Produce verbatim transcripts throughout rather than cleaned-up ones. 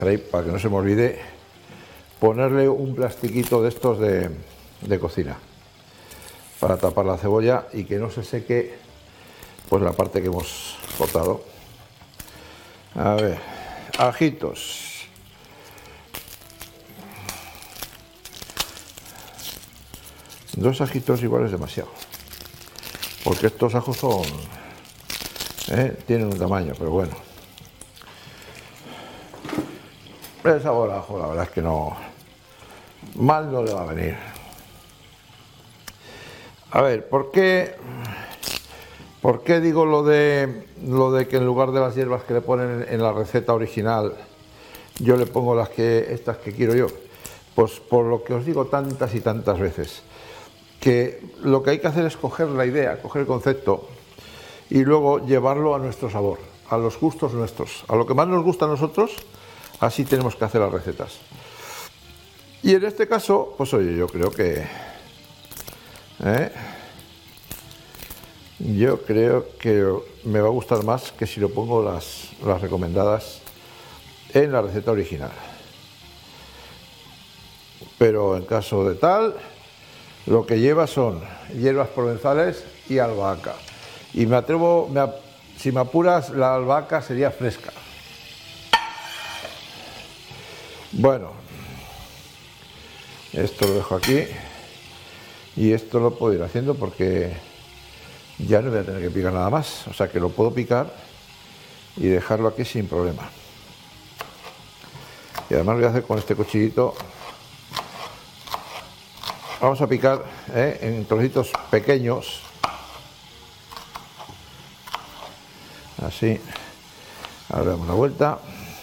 Para que no se me olvide ponerle un plastiquito de estos de, de cocina para tapar la cebolla y que no se seque pues la parte que hemos cortado. A ver, ajitos. Dos ajitos igual es demasiado, porque estos ajos son ¿eh? tienen un tamaño, pero bueno, el sabor a ajo la verdad es que no mal no le va a venir. A ver, ¿por qué por qué digo lo de lo de que en lugar de las hierbas que le ponen en la receta original yo le pongo las que estas que quiero yo? Pues por lo que os digo tantas y tantas veces, que lo que hay que hacer es coger la idea, coger el concepto y luego llevarlo a nuestro sabor, a los gustos nuestros, a lo que más nos gusta a nosotros. Así tenemos que hacer las recetas. Y en este caso, pues oye, yo creo que ¿eh? yo creo que me va a gustar más que si lo pongo las, las recomendadas en la receta original. Pero en caso de tal, lo que lleva son hierbas provenzales y albahaca. Y me atrevo, me, si me apuras, la albahaca sería fresca. Bueno, esto lo dejo aquí. Y esto lo puedo ir haciendo porque ya no voy a tener que picar nada más. O sea que lo puedo picar y dejarlo aquí sin problema. Y además lo voy a hacer con este cuchillito. Vamos a picar ¿eh? en trocitos pequeños, así. Ahora damos la vuelta.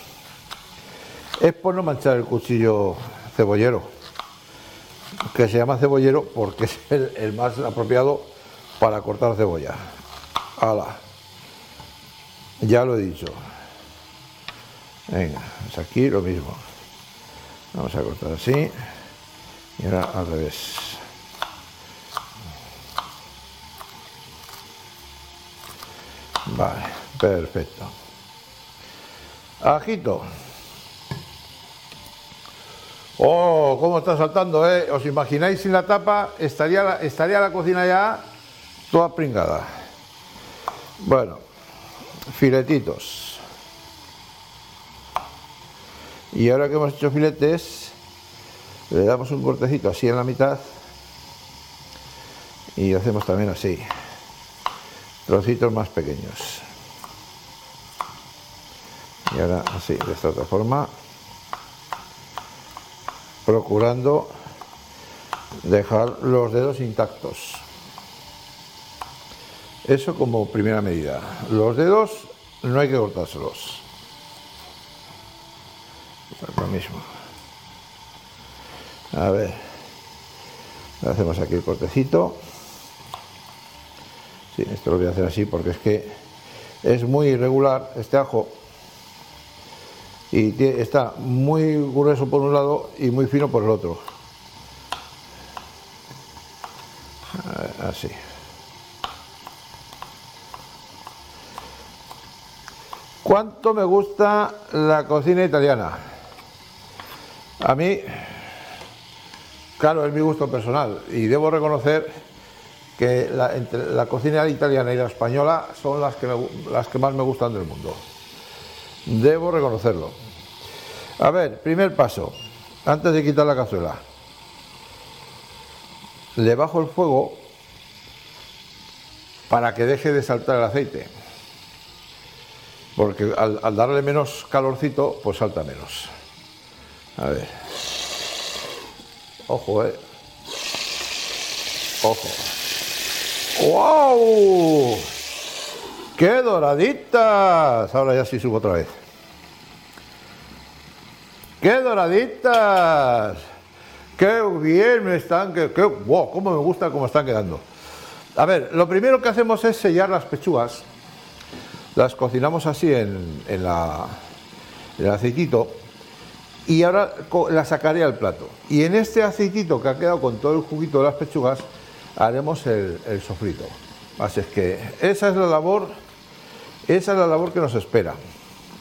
Es por no manchar el cuchillo cebollero, que se llama cebollero porque es el, el más apropiado para cortar cebolla. ¡Hala! Ya lo he dicho. Venga, pues aquí lo mismo. Vamos a cortar así. Y ahora al revés. Vale, perfecto. Ajito. Oh, cómo está saltando, ¿eh? ¿Os imagináis sin la tapa? Estaría la, estaría la cocina ya toda pringada. Bueno, filetitos. Y ahora que hemos hecho filetes, le damos un cortecito así en la mitad y hacemos también así, trocitos más pequeños. Y ahora así, de esta otra forma, procurando dejar los dedos intactos. Eso como primera medida. Los dedos no hay que cortárselos. Lo mismo. A ver, hacemos aquí el cortecito. Sí, esto lo voy a hacer así porque es que es muy irregular este ajo y está muy grueso por un lado y muy fino por el otro. Así. ¿Cuánto me gusta la cocina italiana? A mí, claro, es mi gusto personal y debo reconocer que la, entre la cocina italiana y la española son las que, me, las que más me gustan del mundo. Debo reconocerlo. A ver, primer paso, antes de quitar la cazuela, le bajo el fuego para que deje de saltar el aceite, porque al, al darle menos calorcito, pues salta menos. A ver. Ojo, eh. Ojo. ¡Wow! ¡Qué doraditas! Ahora ya sí subo otra vez. ¡Qué doraditas! ¡Qué bien me están! ¡Qué, qué wow! ¡Cómo me gusta cómo están quedando! A ver, lo primero que hacemos es sellar las pechugas. Las cocinamos así en, en, la, en el aceitito. Y ahora la sacaré al plato. Y en este aceitito que ha quedado con todo el juguito de las pechugas, haremos el, el sofrito. Así es que esa es la labor, esa es la labor que nos espera.